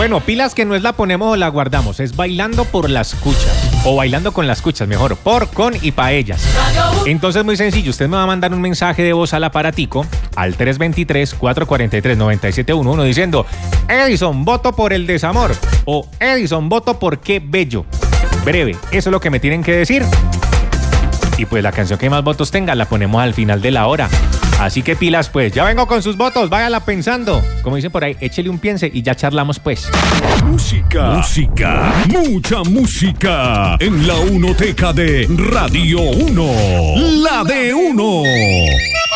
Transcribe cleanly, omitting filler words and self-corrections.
Bueno, pilas que no es la ponemos o la guardamos, es bailando por las cuchas. O bailando con las cuchas, mejor, por, con y pa' ellas. Entonces, muy sencillo, usted me va a mandar un mensaje de voz al aparatico, al 323-443-9711, diciendo: Edison, voto por el desamor. O Edison, voto por qué bello. Breve, eso es lo que me tienen que decir. Y pues la canción que más votos tenga la ponemos al final de la hora. Así que pilas, pues, ya vengo con sus votos, váyala pensando. Como dicen por ahí, échele un piense y ya charlamos, pues. Música, mucha música en la Unoteca de Radio 1, la de 1.